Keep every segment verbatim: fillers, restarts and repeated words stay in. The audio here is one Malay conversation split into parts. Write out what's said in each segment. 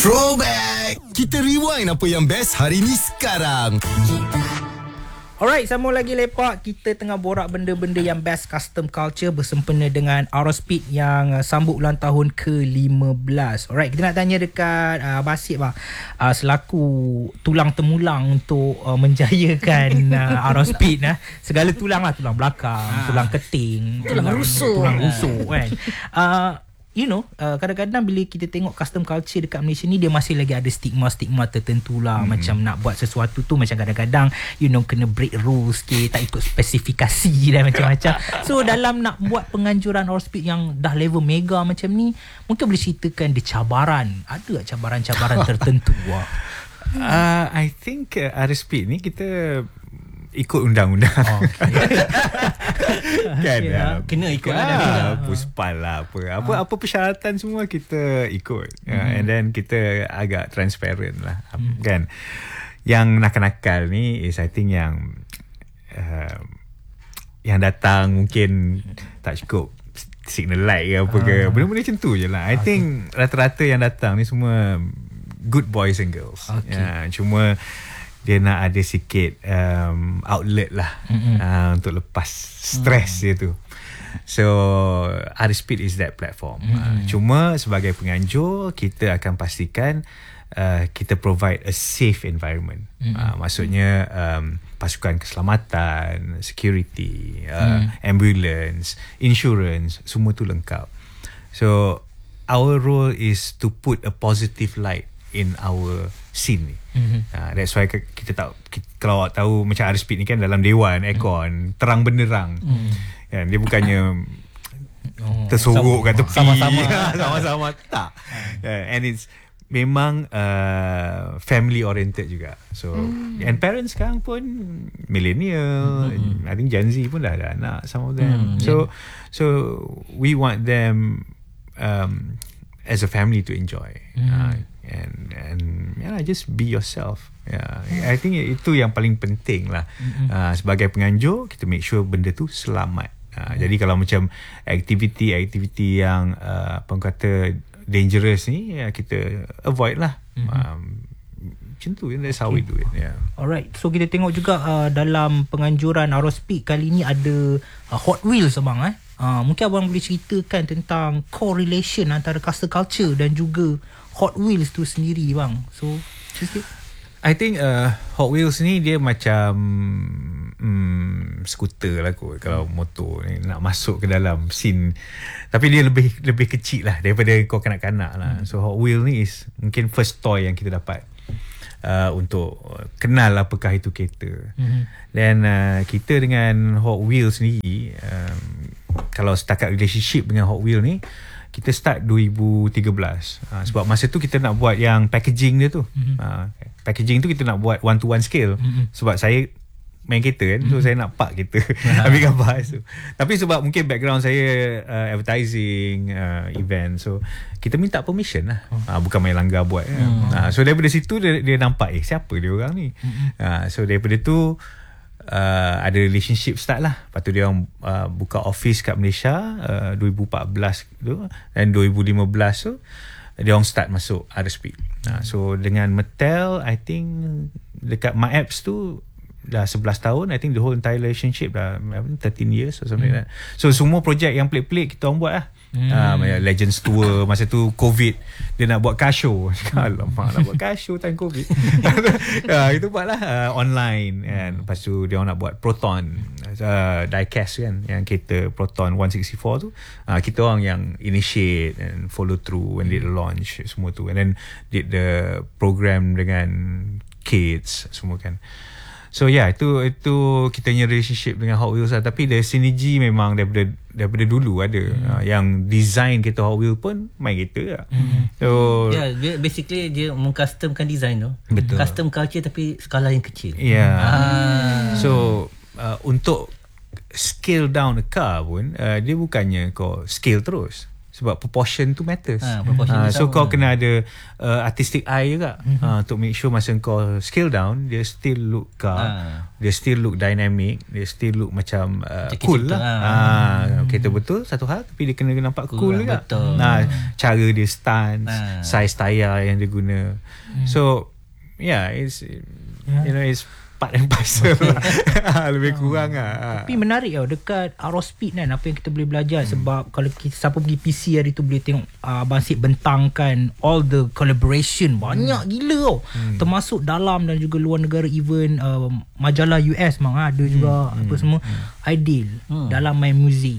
Throwback. Kita rewind apa yang best hari ni sekarang. Alright, sambung lagi lepak. Kita tengah borak benda-benda yang best custom culture bersempena dengan Aerospeed yang uh, sambut ulang tahun ke lima belas. Alright, kita nak tanya dekat uh, Basit bang, uh, selaku tulang temulang untuk uh, menjayakan uh, Aerospeed nah. Segala tulang lah, tulang belakang, tulang keting, tulang rusuk, tulang rusuk kan. Uh, You know, uh, kadang-kadang bila kita tengok custom culture dekat Malaysia ni, dia masih lagi ada stigma-stigma tertentu lah. Hmm. Macam nak buat sesuatu tu macam kadang-kadang, you know, kena break rules sikit, tak ikut spesifikasi dan macam-macam. So dalam nak buat penganjuran Aerospeed yang dah level mega macam ni, mungkin boleh ceritakan dia cabaran. Ada tak cabaran-cabaran tertentu? Wah. Uh, I think uh, Aerospeed ni kita ikut undang-undang. Oh, okay. Kan yeah. Kena ikut ah, lah Puspal lah apa apa ah. apa persyaratan semua kita ikut. Mm. Uh, and then kita agak transparent lah. Mm. Kan. Yang nakal-nakal ni is I think yang uh, yang datang mungkin tak cukup signal light ke apa ke. Ah. Benda-benda macam tu je lah. I okay. think rata-rata yang datang ni semua good boys and girls. Okay. Uh, cuma dia nak ada sikit um, outlet lah, mm-hmm. uh, untuk lepas stres mm. dia tu. So Aerospeed is that platform. Mm. Uh, cuma sebagai penganjur, kita akan pastikan uh, kita provide a safe environment. Mm. Uh, maksudnya um, pasukan keselamatan, security, uh, mm. ambulance, insurance, semua tu lengkap. So our role is to put a positive light in our scene ni. Mm-hmm. Uh, that's why kita tahu, kita, kalau awak tahu macam Aerospeed ni kan dalam dewan aircon, mm. terang benderang. Mm. Ya, dia bukannya oh, tersorok kat tepi. Sama-sama. Sama-sama tak. Uh, and it's memang uh, family oriented juga. So mm. and parents sekarang pun millennial, mm-hmm. I think Gen Z pun dah ada anak, some of them. Mm, so yeah. so we want them um, as a family to enjoy. Mm. Uh, and and yeah, just be yourself. Yeah, I think itu yang paling penting lah. Mm-hmm. Uh, sebagai penganjur, kita make sure benda tu selamat. Uh, mm. Jadi kalau macam aktiviti-aktiviti yang uh, apa kata dangerous ni, ya, kita avoid lah. Mm-hmm. Um, macam tu, that's how we do it. Yeah. Alright, so kita tengok juga uh, dalam penganjuran Aerospeed kali ni ada uh, Hot Wheels abang eh. Uh, mungkin abang boleh ceritakan tentang correlation antara custom culture dan juga Hot Wheels tu sendiri bang. So sikit. I think uh, Hot Wheels ni dia macam hmm, skuter lah kot. Kalau motor ni nak masuk ke dalam scene, tapi dia lebih lebih kecil lah daripada kau kanak-kanak lah. So Hot Wheels ni is mungkin first toy yang kita dapat uh, untuk kenal apakah itu kereta. Mm-hmm. Dan uh, kita dengan Hot Wheels ni um, kalau setakat relationship dengan Hot Wheels ni, kita start dua ribu tiga belas. Uh, sebab masa tu kita nak buat yang packaging dia tu. Mm-hmm. Uh, packaging tu kita nak buat one to one scale. Mm-hmm. Sebab saya main kereta kan, so mm-hmm. saya nak park kereta, ambil gambar tu. Tapi sebab mungkin background saya uh, advertising, uh, event, so kita minta permission lah. Oh. Uh, bukan main langgar buat. Mm-hmm. Uh, so daripada situ dia, dia nampak, eh siapa dia orang ni? Mm-hmm. Uh, so daripada tu Uh, ada relationship start lah. Lepas tu dia orang uh, buka office kat Malaysia uh, dua ribu empat belas tu, dan dua ribu lima belas tu dia orang start masuk Aerospeed. uh, So dengan Mattel, I think dekat My Apps tu dah sebelas tahun. I think the whole entire relationship dah thirteen years or something hmm. like that. So semua projek yang pelik-pelik kita orang buat lah. Hmm. Uh, Legends Tour masa tu COVID, dia nak buat car show. Alamak, nak buat car show time COVID. uh, itu buatlah uh, online. And lepas tu dia orang nak buat Proton, uh, diecast kan, yang kereta Proton one sixty-four tu, uh, kita orang yang initiate and follow through when did the launch semua tu, and then did the program dengan kids semua kan. So yeah, itu itu kita punya relationship dengan Hot Wheels lah. Tapi the synergy memang daripada daripada dulu ada. Hmm. Uh, yang design kereta Hot Wheels pun main kereta lah. Hmm. So yeah, dia basically dia mengcustomkan design tu. Betul. Custom culture tapi skala yang kecil. Yeah. Ah. So uh, untuk scale down a car pun, uh, dia bukannya kau scale terus. sebab proportion tu matters. Ha, proportion Ah, tu so sama. kau kena ada uh, artistic eye juga mm-hmm. uh, untuk make sure masa kau scale down dia still look calm, Ha. dia still look dynamic, dia still look macam uh, Macam cool kita lah. cipta, Ah, kereta betul satu hal, tapi dia kena nampak cool, Cool lah, juga. betul. Nah, cara dia stance, Ha. size tayar yang dia guna. So yeah, it's you know it's part and parcel lah. Lebih kurang lah. Tapi menarik tau dekat Aerospeed kan, apa yang kita boleh belajar hmm. sebab kalau kita siapa pergi P C hari tu boleh tengok uh, Abang Sid bentangkan all the collaboration banyak hmm. gila tau. Hmm. Termasuk dalam dan juga luar negara, even uh, majalah U S memang ada juga hmm. apa semua hmm. ideal hmm. dalam main muzik.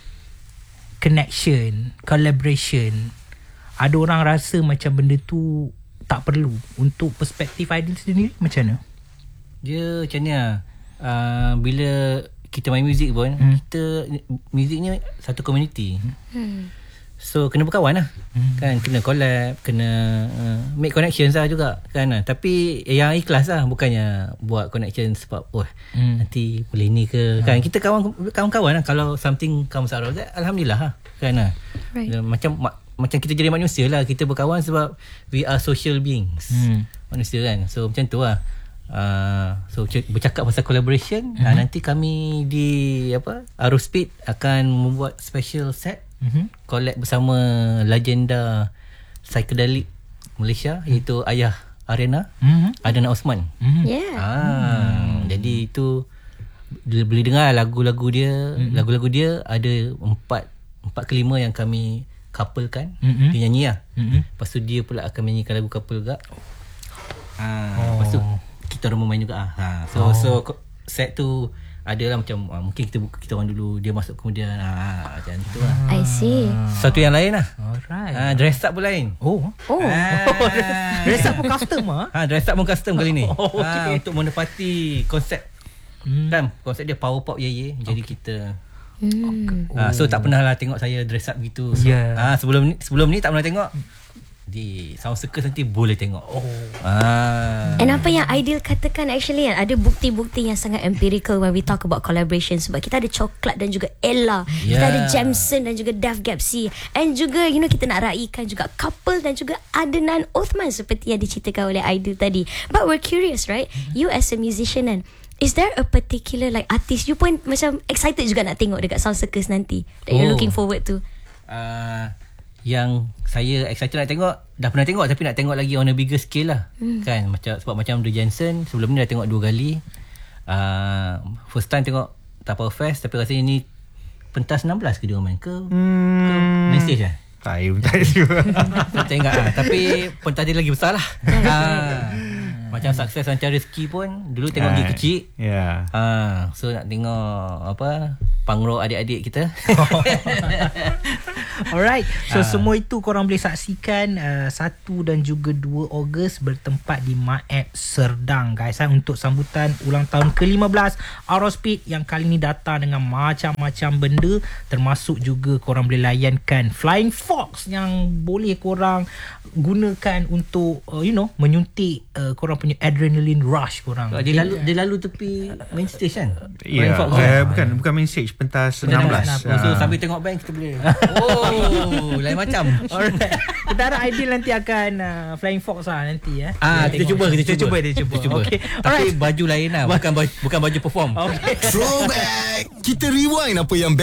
Connection, collaboration. Ada orang rasa macam benda tu tak perlu. Untuk perspektif ideal sendiri macam mana? Dia macam ni lah. Uh, bila kita main muzik pun, hmm. kita muzik ni satu community. Hmm. So kena berkawan lah. Hmm. Kan kena collab, kena uh, make connections lah juga kan. Tapi yang ikhlas lah, bukannya buat connection sebab oh hmm. nanti boleh ni ke. Hmm. Kan kita kawan kawan-kawan lah. Kalau something comes out of that, alhamdulillah lah. Kan lah. Right. Macam ma- macam kita jadi manusia lah. Kita berkawan sebab we are social beings. Hmm. Manusia kan. So macam tu lah. Uh, so bercakap pasal collaboration, mm-hmm. uh, nanti kami di apa Aerospeed akan membuat special set mm-hmm. collab bersama legenda psychedelic Malaysia, mm-hmm. iaitu Ayah Arena, mm-hmm. Adnan Osman. Mm-hmm. Yeah. Ah, mm-hmm. Jadi itu boleh dengar lagu-lagu dia, mm-hmm. lagu-lagu dia ada empat empat ke lima yang kami couplekan, mm-hmm. dia nyanyi lah. Mm-hmm. Lepas tu dia pula akan menyanyikan lagu couple juga. Ah, oh. Lepas tu kita orang main juga. Ha, so oh. so set tu adalah macam uh, mungkin kita buka kita orang dulu, dia masuk kemudian ha, macam tu lah. I see. Satu yang lain lah. Alright. Ha, dress up pun lain. Oh. Oh. Ha. Dress up pun custom ah. Ha, dress up pun custom kali ni. Oh, okay. Ha, untuk menepati konsep. Hmm. Kan konsep dia power pop ye ye. Jadi okay. kita Hmm. ha, so tak pernah lah tengok saya dress up gitu. So, yeah. ha, sebelum ni sebelum ni tak pernah tengok. Di Sound Circus nanti boleh tengok. Oh. Ah. And apa yang Ideal katakan actually kan, ada bukti-bukti yang sangat empirical when we talk about collaboration. Sebab kita ada Coklat dan juga Ella, yeah. kita ada Jamson dan juga Daf Gapsi, and juga you know kita nak raikan juga couple dan juga Adnan Osman seperti yang diceritakan oleh Ideal tadi. But we're curious, right? You as a musician kan, is there a particular like artist you pun macam excited juga nak tengok dekat Sound Circus nanti that oh. you're looking forward to? Uh, yang saya excited nak tengok, dah pernah tengok tapi nak tengok lagi on a bigger scale lah. Hmm. Kan macam sebab macam The Jensen sebelum ni dah tengok dua kali. Uh, first time tengok Tapau Fest, tapi rasanya ni pentas enam belas ke dia main ke? Hmm. Ke main stage lah? Tak, tak juga. Tak ingat lah. Tapi pentas dia lagi besar lah. uh, macam sukses Ranca Rezeki pun dulu tengok dia kecil. Yeah. Uh, so nak tengok apa punk rock adik-adik kita. Alright. So Ah. semua itu korang boleh saksikan uh, satu dan juga dua Ogos bertempat di Maep Serdang guys, ha, untuk sambutan ulang tahun ke lima belas Aerospeed yang kali ni datang dengan macam-macam benda, termasuk juga korang boleh layankan Flying Fox yang boleh korang gunakan untuk uh, you know menyuntik uh, korang punya adrenaline rush korang. Dia lalu dia lalu tepi main stage kan? Ya, yeah. uh, bukan bukan main stage, pentas enam belas. So sambil tengok band kita boleh. Oh, lain macam. Alright. Kita harap Aidil nanti akan uh, Flying Fox lah nanti ya. Ah, kita cuba, kita cuba, kita cuba. Kita cuba. Okay. Tapi Alright. baju lain lah, bukan baju, bukan baju perform. Okay. Throwback. Kita rewind apa yang